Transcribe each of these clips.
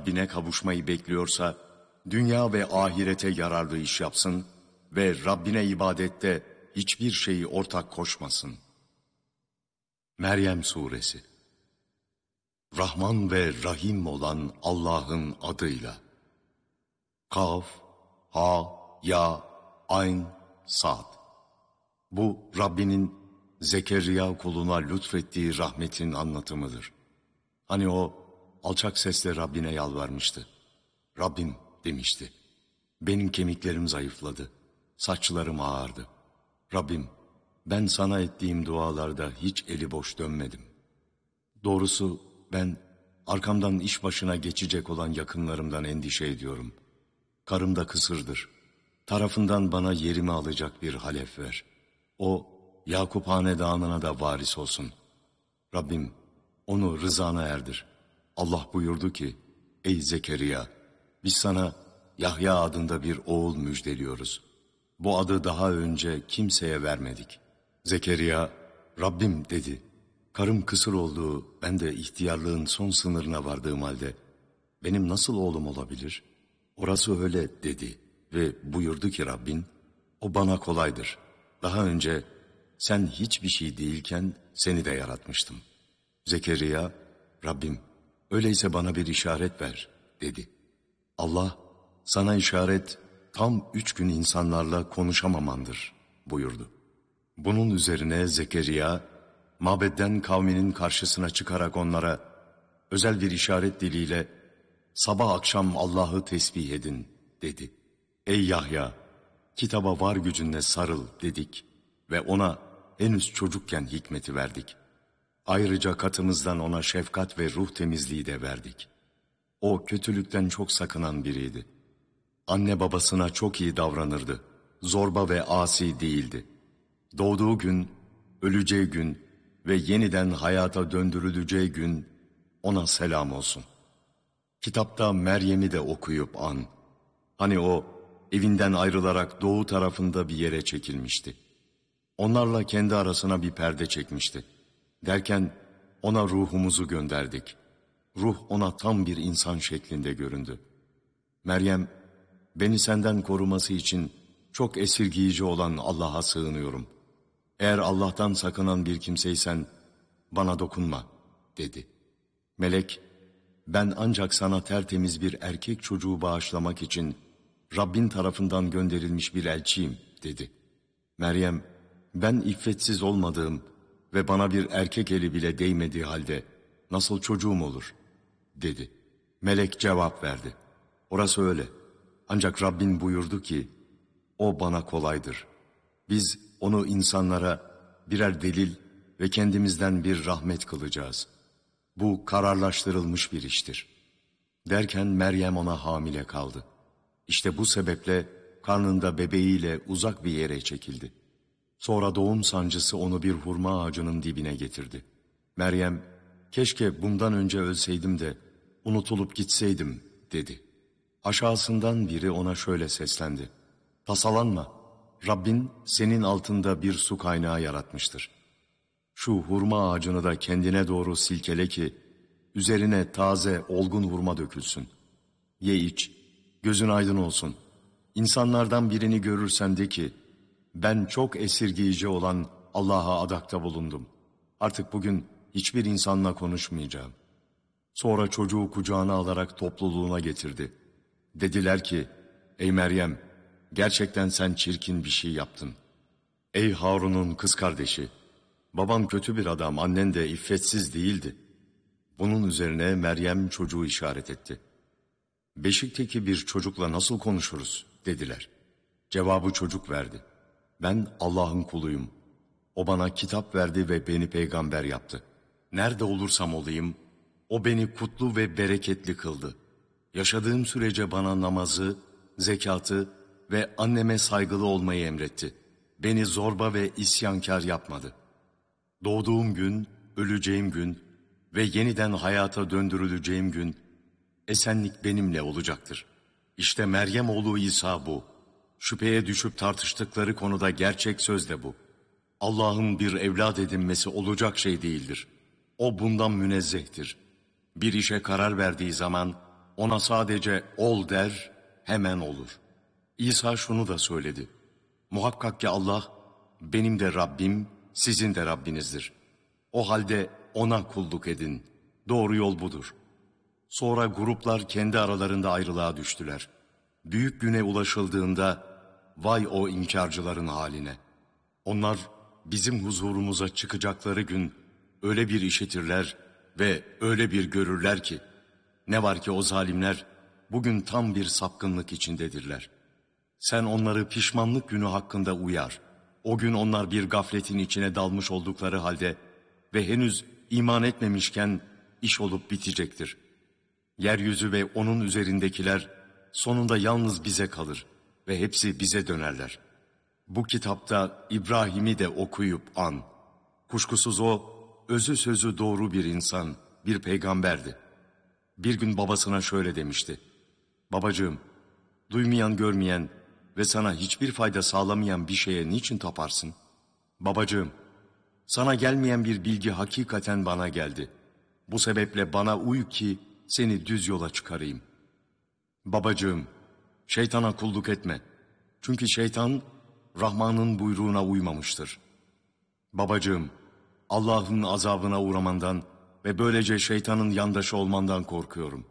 Rabbine kavuşmayı bekliyorsa, dünya ve ahirete yararlı iş yapsın ve Rabbine ibadette hiçbir şeyi ortak koşmasın. Meryem Suresi. Rahman ve Rahim olan Allah'ın adıyla. Kaf, Ha, Ya, Ayn, Sad. Bu Rabbinin Zekeriya kuluna lütfettiği rahmetin anlatımıdır. Hani o alçak sesle Rabbine yalvarmıştı. Rabbim demişti. Benim kemiklerim zayıfladı, saçlarım ağardı. Rabbim, ben sana ettiğim dualarda hiç eli boş dönmedim. Doğrusu ben arkamdan iş başına geçecek olan yakınlarımdan endişe ediyorum. Karım da kısırdır. Tarafından bana yerimi alacak bir halef ver. O Yakup hanedanına da varis olsun. Rabbim onu rızana erdir. Allah buyurdu ki, ey Zekeriya, biz sana Yahya adında bir oğul müjdeliyoruz. Bu adı daha önce kimseye vermedik. Zekeriya, Rabbim dedi. Karım kısır olduğu, ben de ihtiyarlığın son sınırına vardığım halde, benim nasıl oğlum olabilir? Orası öyle dedi ve buyurdu ki Rabbin, o bana kolaydır. Daha önce sen hiçbir şey değilken seni de yaratmıştım. Zekeriya, Rabbim, öyleyse bana bir işaret ver dedi. Allah, sana işaret tam 3 gün insanlarla konuşamamandır buyurdu. Bunun üzerine Zekeriya, mabedden kavminin karşısına çıkarak onlara özel bir işaret diliyle sabah akşam Allah'ı tesbih edin dedi. Ey Yahya, kitaba var gücünle sarıl dedik ve ona henüz çocukken hikmeti verdik. Ayrıca katımızdan ona şefkat ve ruh temizliği de verdik. O kötülükten çok sakınan biriydi. Anne babasına çok iyi davranırdı. Zorba ve asi değildi. Doğduğu gün, öleceği gün ve yeniden hayata döndürüleceği gün ona selam olsun. Kitapta Meryem'i de okuyup an. Hani o evinden ayrılarak doğu tarafında bir yere çekilmişti. Onlarla kendi arasına bir perde çekmişti. Derken ona ruhumuzu gönderdik. Ruh ona tam bir insan şeklinde göründü. Meryem, beni senden koruması için çok esirgiyici olan Allah'a sığınıyorum. Eğer Allah'tan sakınan bir kimseysen bana dokunma dedi. Melek, ben ancak sana tertemiz bir erkek çocuğu bağışlamak için Rabbin tarafından gönderilmiş bir elçiyim dedi. Meryem, ben iffetsiz olmadığım ve bana bir erkek eli bile değmediği halde nasıl çocuğum olur dedi. Melek cevap verdi. Orası öyle. Ancak Rabbin buyurdu ki, o bana kolaydır. Biz onu insanlara birer delil ve kendimizden bir rahmet kılacağız. Bu kararlaştırılmış bir iştir. Derken Meryem ona hamile kaldı. İşte bu sebeple karnında bebeğiyle uzak bir yere çekildi. Sonra doğum sancısı onu bir hurma ağacının dibine getirdi. Meryem, keşke bundan önce ölseydim de unutulup gitseydim dedi. Aşağısından biri ona şöyle seslendi. Tasalanma, Rabbin senin altında bir su kaynağı yaratmıştır. Şu hurma ağacını da kendine doğru silkele ki, üzerine taze, olgun hurma dökülsün. Ye iç, gözün aydın olsun. İnsanlardan birini görürsen de ki, ben çok esirgiyici olan Allah'a adakta bulundum. Artık bugün hiçbir insanla konuşmayacağım. Sonra çocuğu kucağına alarak topluluğuna getirdi. Dediler ki, ey Meryem, gerçekten sen çirkin bir şey yaptın. Ey Harun'un kız kardeşi, baban kötü bir adam, annen de iffetsiz değildi. Bunun üzerine Meryem çocuğu işaret etti. Beşikteki bir çocukla nasıl konuşuruz dediler. Cevabı çocuk verdi. Ben Allah'ın kuluyum. O bana kitap verdi ve beni peygamber yaptı. Nerede olursam olayım, o beni kutlu ve bereketli kıldı. Yaşadığım sürece bana namazı, zekatı ve anneme saygılı olmayı emretti. Beni zorba ve isyankar yapmadı. Doğduğum gün, öleceğim gün ve yeniden hayata döndürüleceğim gün, esenlik benimle olacaktır. İşte Meryem oğlu İsa bu. Şüpheye düşüp tartıştıkları konuda gerçek söz de bu. Allah'ın bir evlat edinmesi olacak şey değildir. O bundan münezzehtir. Bir işe karar verdiği zaman ona sadece ol der, hemen olur. İsa şunu da söyledi. Muhakkak ki Allah benim de Rabbim, sizin de Rabbinizdir. O halde ona kulluk edin. Doğru yol budur. Sonra gruplar kendi aralarında ayrılığa düştüler. Büyük güne ulaşıldığında vay o inkarcıların haline. Onlar bizim huzurumuza çıkacakları gün öyle bir işitirler ve öyle bir görürler ki ne var ki o zalimler bugün tam bir sapkınlık içindedirler. Sen onları pişmanlık günü hakkında uyar. O gün onlar bir gafletin içine dalmış oldukları halde ve henüz iman etmemişken iş olup bitecektir. Yeryüzü ve onun üzerindekiler sonunda yalnız bize kalır ve hepsi bize dönerler. Bu kitapta İbrahim'i de okuyup an. Kuşkusuz o, özü sözü doğru bir insan, bir peygamberdi. Bir gün babasına şöyle demişti. Babacığım, duymayan görmeyen ve sana hiçbir fayda sağlamayan bir şeye niçin taparsın? Babacığım, sana gelmeyen bir bilgi hakikaten bana geldi. Bu sebeple bana uy ki seni düz yola çıkarayım. Babacığım, şeytana kulluk etme. Çünkü şeytan Rahman'ın buyruğuna uymamıştır. Babacığım, Allah'ın azabına uğramandan ve böylece şeytanın yandaşı olmandan korkuyorum.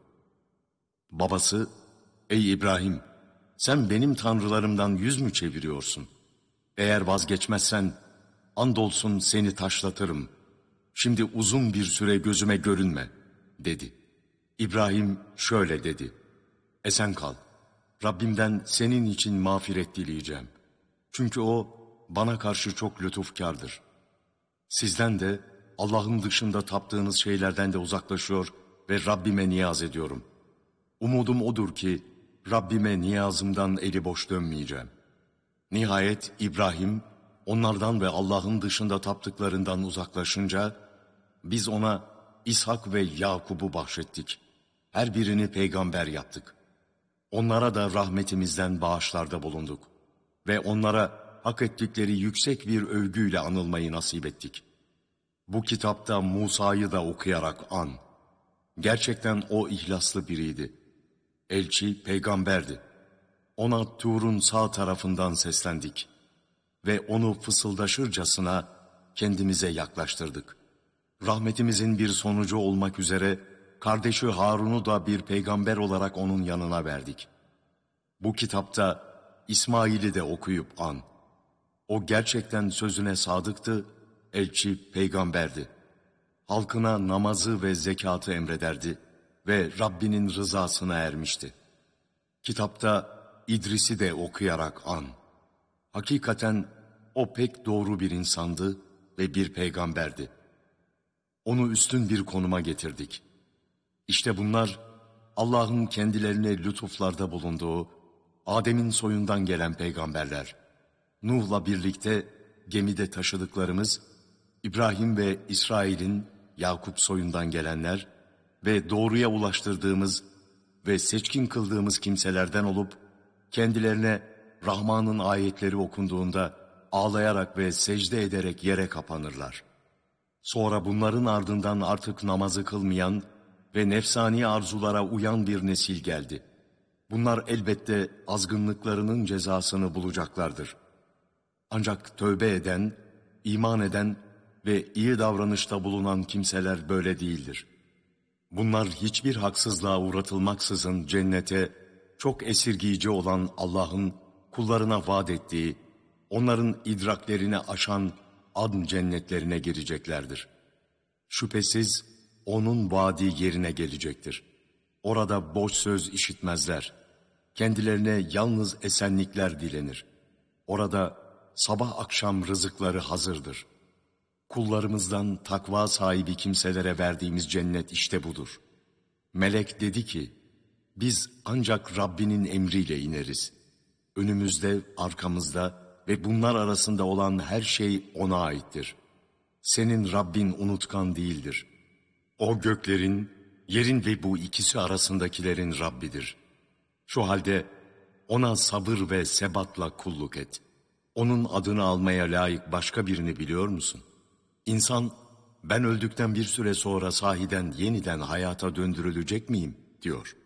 Babası, ey İbrahim, sen benim tanrılarımdan yüz mü çeviriyorsun? Eğer vazgeçmezsen, andolsun seni taşlatırım. Şimdi uzun bir süre gözüme görünme, dedi. İbrahim şöyle dedi. Esen kal, Rabbimden senin için mağfiret dileyeceğim. Çünkü o bana karşı çok lütufkardır. Sizden de Allah'ın dışında taptığınız şeylerden de uzaklaşıyor ve Rabbime niyaz ediyorum. Umudum odur ki Rabbime niyazımdan eli boş dönmeyeceğim. Nihayet İbrahim onlardan ve Allah'ın dışında taptıklarından uzaklaşınca biz ona İshak ve Yakub'u bahşettik. Her birini peygamber yaptık. Onlara da rahmetimizden bağışlarda bulunduk. Ve onlara hak ettikleri yüksek bir övgüyle anılmayı nasip ettik. Bu kitapta Musa'yı da okuyarak an. Gerçekten o ihlaslı biriydi. Elçi, peygamberdi. Ona Tur'un sağ tarafından seslendik. Ve onu fısıldaşırcasına kendimize yaklaştırdık. Rahmetimizin bir sonucu olmak üzere kardeşi Harun'u da bir peygamber olarak onun yanına verdik. Bu kitapta İsmail'i de okuyup an. O gerçekten sözüne sadıktı, elçi, peygamberdi. Halkına namazı ve zekatı emrederdi ve Rabbinin rızasına ermişti. Kitapta İdris'i de okuyarak an. Hakikaten o pek doğru bir insandı ve bir peygamberdi. Onu üstün bir konuma getirdik. İşte bunlar Allah'ın kendilerine lütuflarda bulunduğu Adem'in soyundan gelen peygamberler. Nuh'la birlikte gemide taşıdıklarımız, İbrahim ve İsrail'in Yakup soyundan gelenler ve doğruya ulaştırdığımız ve seçkin kıldığımız kimselerden olup, kendilerine Rahman'ın ayetleri okunduğunda ağlayarak ve secde ederek yere kapanırlar. Sonra bunların ardından artık namazı kılmayan ve nefsani arzulara uyan bir nesil geldi. Bunlar elbette azgınlıklarının cezasını bulacaklardır. Ancak tövbe eden, iman eden ve iyi davranışta bulunan kimseler böyle değildir. Bunlar hiçbir haksızlığa uğratılmaksızın cennete, çok esirgiyici olan Allah'ın kullarına vaat ettiği, onların idraklerini aşan adn cennetlerine gireceklerdir. Şüphesiz onun vaadi yerine gelecektir. Orada boş söz işitmezler. Kendilerine yalnız esenlikler dilenir. Orada sabah akşam rızıkları hazırdır. Kullarımızdan takva sahibi kimselere verdiğimiz cennet işte budur. Melek dedi ki, biz ancak Rabbinin emriyle ineriz. Önümüzde, arkamızda ve bunlar arasında olan her şey ona aittir. Senin Rabbin unutkan değildir. O göklerin, yerin ve bu ikisi arasındakilerin Rabbidir. Şu halde ona sabır ve sebatla kulluk et. Onun adını almaya layık başka birini biliyor musun? İnsan, ben öldükten bir süre sonra sahiden yeniden hayata döndürülecek miyim, diyor.